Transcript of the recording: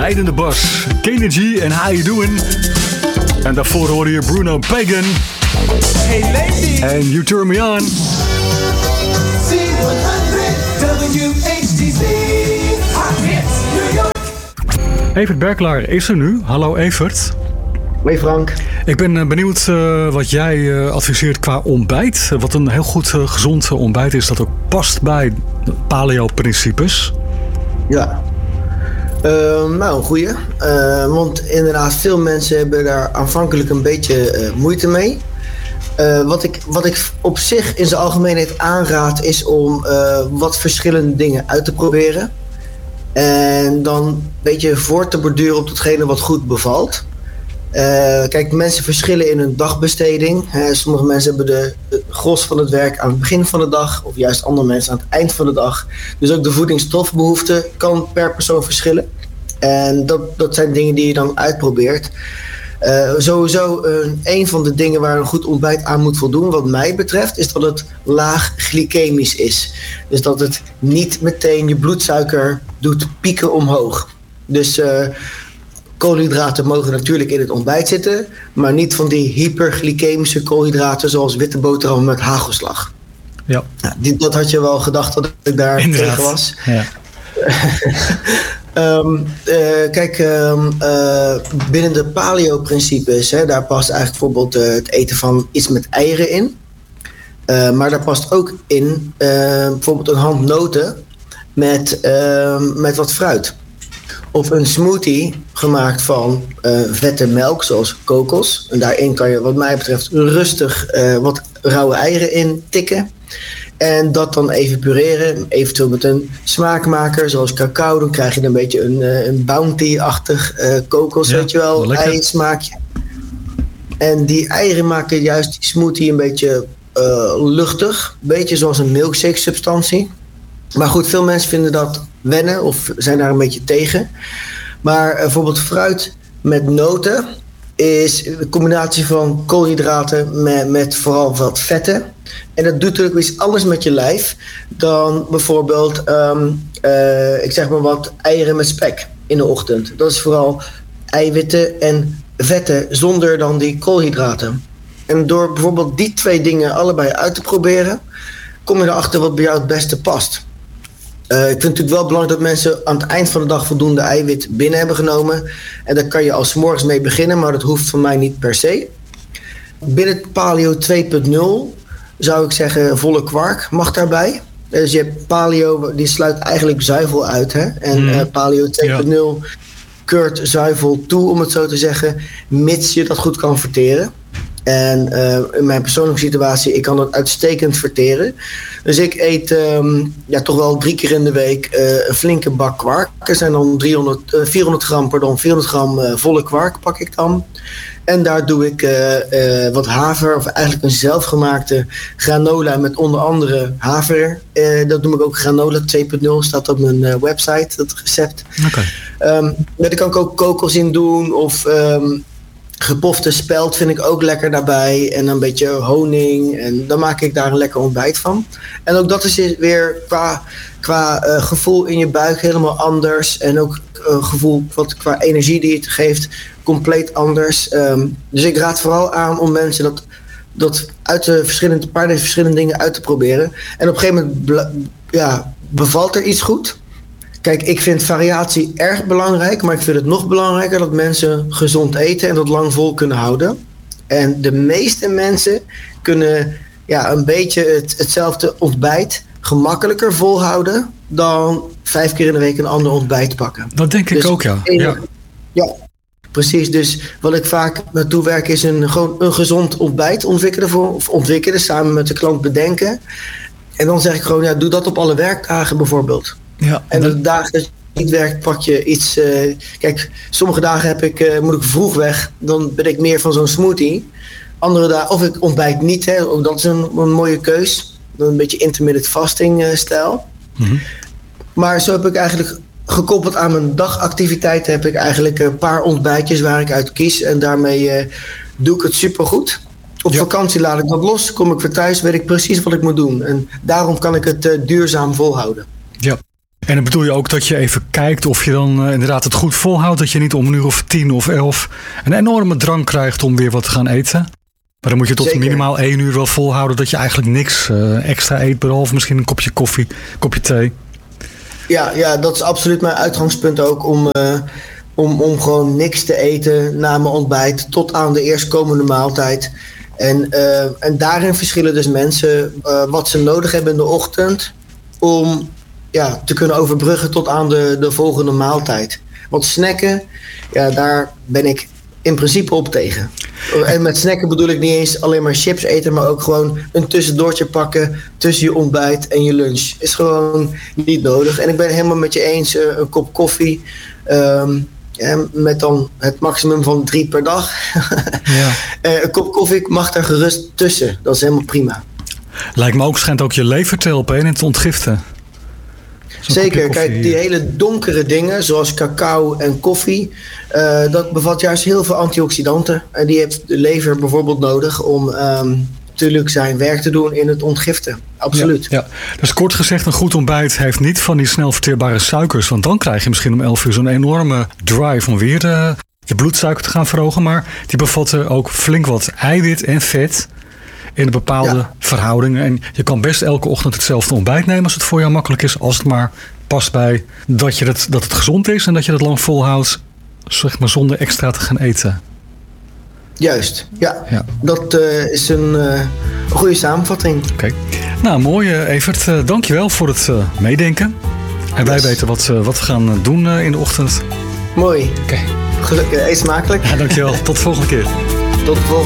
Rijdende Bas, Kenny G en How You Doing. En daarvoor hoorde je Bruno Pagan. Hey lady. En You Turn Me On. C100 WHTC. Hot hits, New York. Evert Berklaar is er nu. Hallo Evert. Hoi Frank. Ik ben benieuwd wat jij adviseert qua ontbijt. Wat een heel goed gezond ontbijt is dat ook past bij paleo-principes. Ja. Nou, een goeie. Want inderdaad, veel mensen hebben daar aanvankelijk een beetje moeite mee. Wat ik op zich in zijn algemeenheid aanraad is om wat verschillende dingen uit te proberen. En dan een beetje voor te borduren op datgene wat goed bevalt. Kijk, mensen verschillen in hun dagbesteding. Sommige mensen hebben de gros van het werk aan het begin van de dag, of juist andere mensen aan het eind van de dag. Dus ook de voedingsstofbehoefte kan per persoon verschillen. En dat zijn dingen die je dan uitprobeert. Sowieso een van de dingen waar een goed ontbijt aan moet voldoen, wat mij betreft, is dat het laag glycemisch is. Dus dat het niet meteen je bloedsuiker doet pieken omhoog. Dus koolhydraten mogen natuurlijk in het ontbijt zitten, maar niet van die hyperglycemische koolhydraten zoals witte boterham met hagelslag. Ja. Dat had je wel gedacht dat ik daar inderdaad tegen was. Ja. Binnen de paleo-principes, daar past eigenlijk bijvoorbeeld het eten van iets met eieren in. Maar daar past ook in bijvoorbeeld een hand noten met wat fruit. Of een smoothie gemaakt van vette melk, zoals kokos. En daarin kan je wat mij betreft rustig wat rauwe eieren in tikken. En dat dan even pureren, eventueel met een smaakmaker zoals cacao. Dan krijg je een beetje een bounty-achtig kokos, weet je wel, ei-smaakje. En die eieren maken juist die smoothie een beetje luchtig. Een beetje zoals een milkshake-substantie. Maar goed, veel mensen vinden dat wennen of zijn daar een beetje tegen. Maar bijvoorbeeld fruit met noten is een combinatie van koolhydraten met vooral wat vetten. En dat doet natuurlijk iets anders met je lijf dan bijvoorbeeld, ik zeg maar wat, eieren met spek in de ochtend. Dat is vooral eiwitten en vetten zonder dan die koolhydraten. En door bijvoorbeeld die twee dingen allebei uit te proberen, kom je erachter wat bij jou het beste past. Ik vind het natuurlijk wel belangrijk dat mensen aan het eind van de dag voldoende eiwit binnen hebben genomen. En daar kan je al 's morgens mee beginnen, maar dat hoeft van mij niet per se. Binnen het Paleo 2.0 zou ik zeggen volle kwark mag daarbij. Dus je hebt Paleo, die sluit eigenlijk zuivel uit. Hè? En Paleo 2.0 keurt zuivel toe, om het zo te zeggen, mits je dat goed kan verteren. En in mijn persoonlijke situatie, ik kan dat uitstekend verteren. Dus ik eet toch wel 3 keer in de week een flinke bak kwark. Er zijn dan 400 gram volle kwark pak ik dan. En daar doe ik wat haver, of eigenlijk een zelfgemaakte granola met onder andere haver. Dat noem ik ook granola 2.0, staat op mijn website, dat recept. Daar kan ik ook kokos in doen of gepofte spelt vind ik ook lekker daarbij. En een beetje honing. En dan maak ik daar een lekker ontbijt van. En ook dat is weer qua gevoel in je buik helemaal anders. En ook gevoel wat qua energie die het geeft compleet anders. Dus ik raad vooral aan om mensen dat uit de verschillende dingen uit te proberen. En op een gegeven moment bevalt er iets goed. Kijk, ik vind variatie erg belangrijk, maar ik vind het nog belangrijker dat mensen gezond eten en dat lang vol kunnen houden. En de meeste mensen kunnen een beetje hetzelfde ontbijt gemakkelijker volhouden dan 5 keer in de week een ander ontbijt pakken. Dat denk ik ook, ja. Ja, precies. Dus wat ik vaak naartoe werk is gewoon een gezond ontbijt ontwikkelen, samen met de klant bedenken. En dan zeg ik gewoon, doe dat op alle werkdagen bijvoorbeeld. Ja, en de dagen dat je niet werkt, pak je iets. Kijk, sommige dagen moet ik vroeg weg. Dan ben ik meer van zo'n smoothie. Andere dagen, of ik ontbijt niet. Hè, ook dat is een mooie keus. Dan een beetje intermittent fasting stijl. Mm-hmm. Maar zo heb ik eigenlijk gekoppeld aan mijn dagactiviteiten. Heb ik eigenlijk een paar ontbijtjes waar ik uit kies. En daarmee doe ik het supergoed. Op vakantie laat ik dat los. Kom ik weer thuis, weet ik precies wat ik moet doen. En daarom kan ik het duurzaam volhouden. Ja. En dan bedoel je ook dat je even kijkt of je dan inderdaad het goed volhoudt. Dat je niet om een uur of 10 of 11 een enorme drang krijgt om weer wat te gaan eten. Maar dan moet je tot Zeker. minimaal 1 uur wel volhouden dat je eigenlijk niks extra eet. Behalve misschien een kopje koffie, kopje thee. Ja, dat is absoluut mijn uitgangspunt ook om gewoon niks te eten na mijn ontbijt tot aan de eerstkomende maaltijd. En daarin verschillen dus mensen wat ze nodig hebben in de ochtend om te kunnen overbruggen tot aan de volgende maaltijd. Want snacken, daar ben ik in principe op tegen. En met snacken bedoel ik niet eens alleen maar chips eten, maar ook gewoon een tussendoortje pakken tussen je ontbijt en je lunch. Is gewoon niet nodig. En ik ben het helemaal met je eens, een kop koffie met dan het maximum van 3 per dag. Ja. Een kop koffie mag daar gerust tussen. Dat is helemaal prima. Lijkt me ook, schijnt ook je lever te helpen en het ontgiften. Zo'n Zeker, kopje koffie, kijk, die hele donkere dingen, zoals cacao en koffie, dat bevat juist heel veel antioxidanten. En die heeft de lever bijvoorbeeld nodig om natuurlijk zijn werk te doen in het ontgiften. Absoluut. Ja. Dus kort gezegd, een goed ontbijt heeft niet van die snel verteerbare suikers. Want dan krijg je misschien om 11 uur zo'n enorme drive om weer je bloedsuiker te gaan verhogen. Maar die bevatten ook flink wat eiwit en vet in een bepaalde verhoudingen. En je kan best elke ochtend hetzelfde ontbijt nemen als het voor jou makkelijk is. Als het maar past bij dat het gezond is en dat je het lang volhoudt, zeg maar, zonder extra te gaan eten. Juist, ja. Ja. Dat is een goede samenvatting. Oké. Nou, mooi Evert. Dankjewel voor het meedenken. En wij weten wat we gaan doen in de ochtend. Mooi. Oké. Gelukkig, eet smakelijk. Ja, dankjewel. Tot de volgende keer. Tot de volgende.